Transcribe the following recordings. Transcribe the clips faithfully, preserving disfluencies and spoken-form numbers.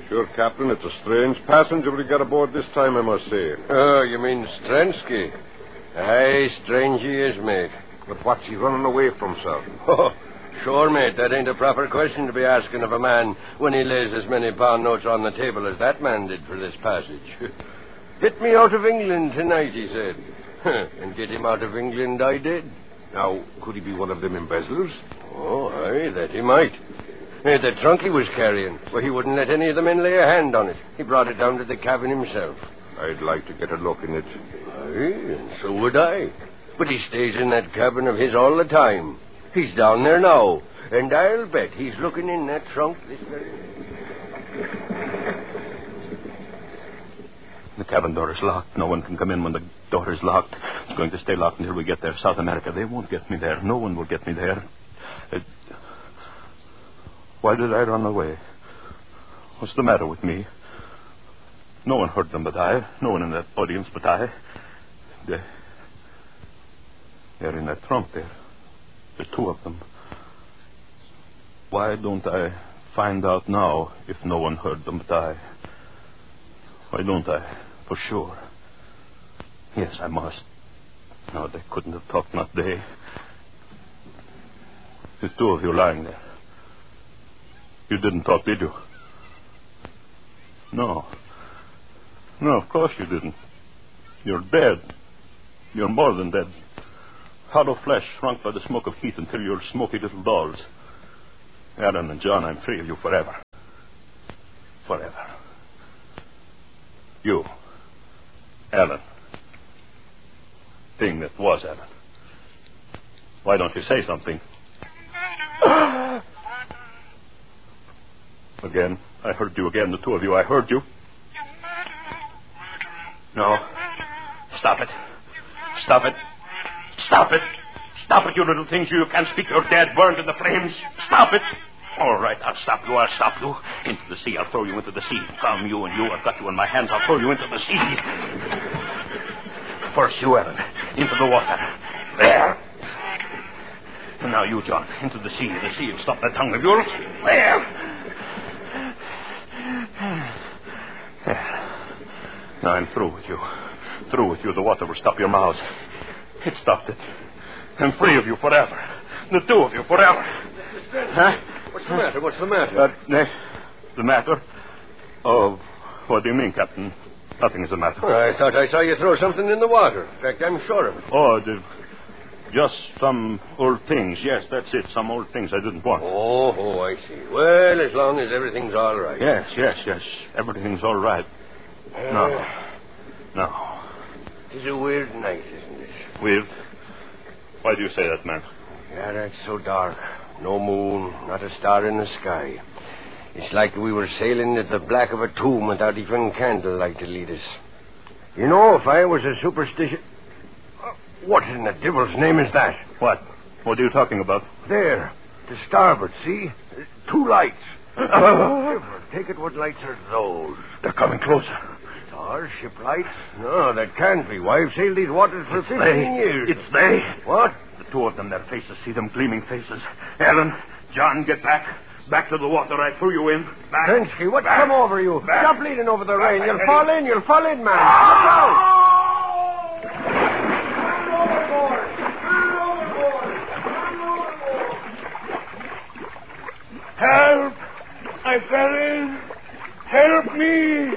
Sure, Captain. It's a strange passenger we got aboard this time, I must say. Oh, you mean Strensky? Aye, strange he is, mate. But what's he running away from, sir? Oh, sure, mate. That ain't a proper question to be asking of a man when he lays as many pound notes on the table as that man did for this passage. Get me out of England tonight, he said. And get him out of England I did. Now, could he be one of them embezzlers? Oh, aye, that he might. Hey, the trunk he was carrying, well, he wouldn't let any of the men lay a hand on it. He brought it down to the cabin himself. I'd like to get a look in it. Aye, and so would I. But he stays in that cabin of his all the time. He's down there now, and I'll bet he's looking in that trunk this very minute. The cabin door is locked. No one can come in when the door is locked. It's going to stay locked until we get there. South America, they won't get me there. No one will get me there. It... Why did I run away? What's the matter with me? No one heard them but I. No one in that audience but I. They... They're in that trunk there. There's two of them. Why don't I find out now if no one heard them but I? Why don't I? For sure. Yes, I must. No, they couldn't have talked, not they. There's two of you lying there. You didn't talk, did you? No. No, of course you didn't. You're dead. You're more than dead. Hollow flesh shrunk by the smoke of heat until you're smoky little dolls. Alan and John, I'm free of you forever. Forever. You. Alan. Thing that was Alan. Why don't you say something? Again. I heard you again, the two of you. I heard you. No. Stop it. Stop it. Stop it. Stop it, you little things. You can't speak. You're dead, burned in the flames. Stop it. All right, I'll stop you. I'll stop you. Into the sea. I'll throw you into the sea. Come, you and you. I've got you in my hands. I'll throw you into the sea. First you, Ellen. Into the water. There. And now you, John. Into the sea. The sea will stop that tongue of yours. There. There. Now I'm through with you. Through with you. The water will stop your mouths. It stopped it. I'm free of you forever. The two of you forever. Huh? What's the matter? What's the matter? Uh, the, the matter? Oh, what do you mean, Captain? Nothing is the matter. Well, I thought I saw you throw something in the water. In fact, I'm sure of it. Oh, the, just some old things. Yes, that's it. Some old things I didn't want. Oh, oh, I see. Well, as long as everything's all right. Yes, yes, yes. Everything's all right. Uh, no. No. It is a weird night, isn't it? Weird? Why do you say that, man? Yeah, that's so dark. No moon, not a star in the sky. It's like we were sailing at the black of a tomb without even candlelight to lead us. You know, if I was a superstitious... What in the devil's name is that? What? What are you talking about? There, to starboard, see? Two lights. Take it, what lights are those? They're coming closer. Stars, ship lights? No, that can't be. Why, I've sailed these waters for it's fifteen they. years. It's they. What? The two of them, their faces, see them gleaming faces. Ellen, John, get back. Back to the water. I threw you in. Back. Trensky, what's back. come over you? Back. Stop leaning over the Back. rail. You'll fall in. You'll fall in, man. Look out! Help! I fell in. Help me!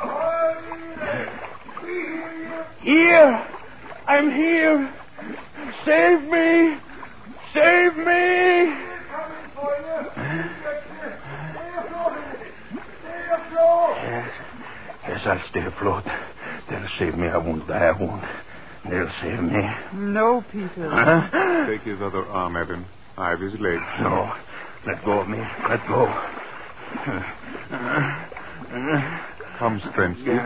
Here! I'm here! Save me! Save me! Yes, yes, I'll stay afloat. They'll save me. I won't die. I won't. They'll save me. No, Peter. Huh? Take his other arm, Evan. I have his leg. No. Let go of me. Let go. Come, Strensky.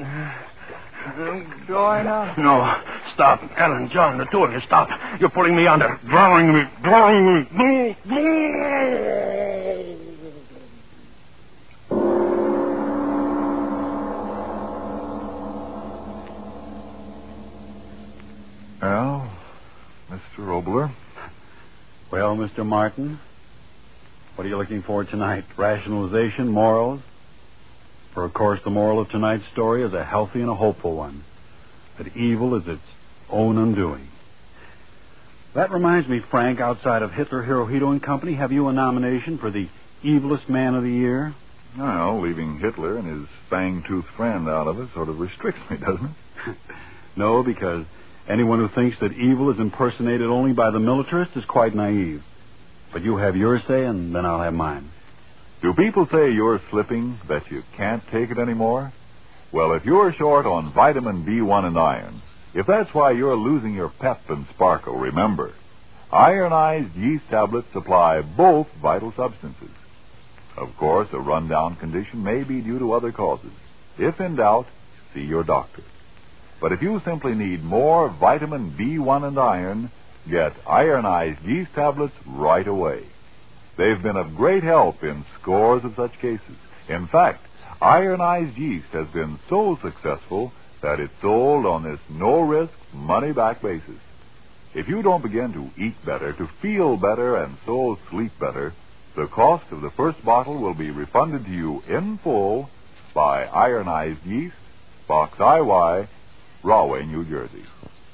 I'm going up. No. Stop. Ellen, John, the two of you, stop. You're pulling me under. Drowning me. Drowning me. Well, Mister Obler. Well, Mister Martin, what are you looking for tonight? Rationalization, morals? For, of course, the moral of tonight's story is a healthy and a hopeful one, that evil is its own undoing. That reminds me, Frank, outside of Hitler, Hirohito and Company, have you a nomination for the evilest man of the year? Well, leaving Hitler and his fang-toothed friend out of it sort of restricts me, doesn't it? No, because anyone who thinks that evil is impersonated only by the militarist is quite naive. But you have your say, and then I'll have mine. Do people say you're slipping, that you can't take it anymore? Well, if you're short on vitamin B one and iron, if that's why you're losing your pep and sparkle, remember, ironized yeast tablets supply both vital substances. Of course, a rundown condition may be due to other causes. If in doubt, see your doctor. But if you simply need more vitamin B one and iron, get ironized yeast tablets right away. They've been of great help in scores of such cases. In fact, ironized yeast has been so successful that it's sold on this no-risk, money-back basis. If you don't begin to eat better, to feel better, and so sleep better, the cost of the first bottle will be refunded to you in full by Ironized Yeast, Box I Y, Rahway, New Jersey.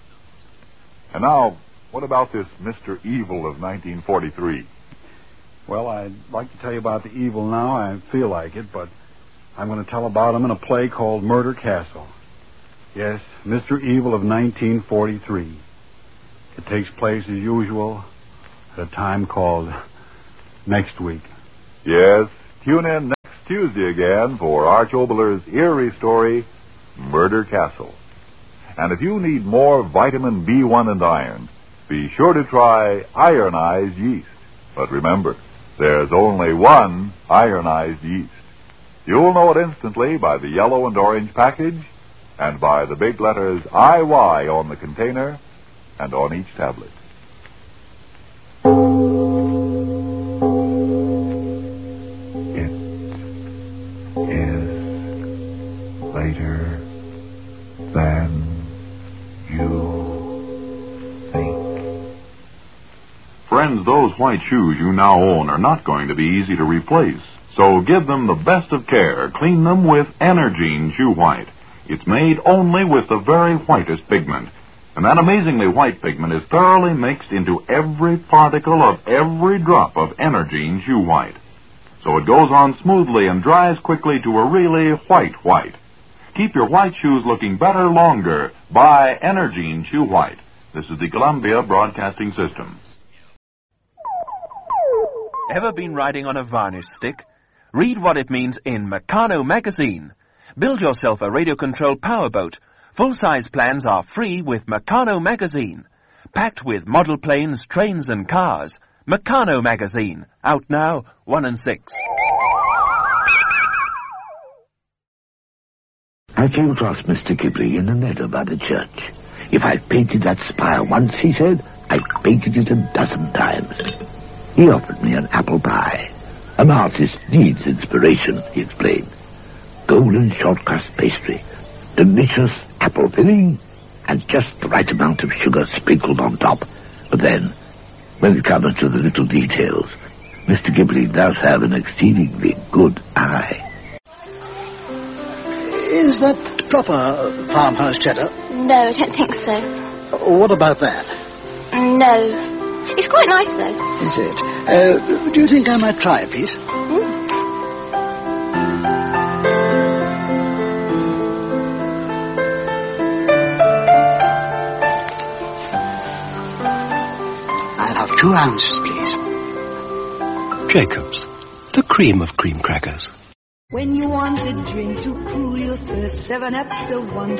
And now, what about this Mister Evil of nineteen forty-three? Well, I'd like to tell you about the evil now. I feel like it, but I'm going to tell about him in a play called Murder Castle. Yes, Mister Evil of nineteen forty-three. It takes place, as usual, at a time called Next Week. Yes, tune in next Tuesday again for Arch Oboler's eerie story, Murder Castle. And if you need more vitamin B one and iron, be sure to try ironized yeast. But remember, there's only one ironized yeast. You'll know it instantly by the yellow and orange package and by the big letters I Y on the container and on each tablet. It is later than you think. Friends, those white shoes you now own are not going to be easy to replace. So give them the best of care. Clean them with Energine Shoe White. It's made only with the very whitest pigment. And that amazingly white pigment is thoroughly mixed into every particle of every drop of Energine Shoe White. So it goes on smoothly and dries quickly to a really white white. Keep your white shoes looking better longer. Buy Energine Shoe White. This is the Columbia Broadcasting System. Ever been riding on a varnish stick? Read what it means in Meccano magazine. Build yourself a radio-controlled powerboat. Full-size plans are free with Meccano magazine. Packed with model planes, trains, and cars. Meccano magazine. Out now, one and six. I came across Mister Ghibli in the meadow by the church. If I've painted that spire once, he said, I've painted it a dozen times. He offered me an apple pie. An artist needs inspiration, he explained. Golden short-crust pastry, delicious apple filling, and just the right amount of sugar sprinkled on top. But then, when it comes to the little details, Mister Ghibli does have an exceedingly good eye. Is that proper farmhouse cheddar? No, I don't think so. What about that? No. It's quite nice, though. Is it? Uh, do you think I might try a piece? Mm. I'll have two ounces, please. Jacob's, the cream of cream crackers. When you want a drink to cool your thirst, seven up's the one.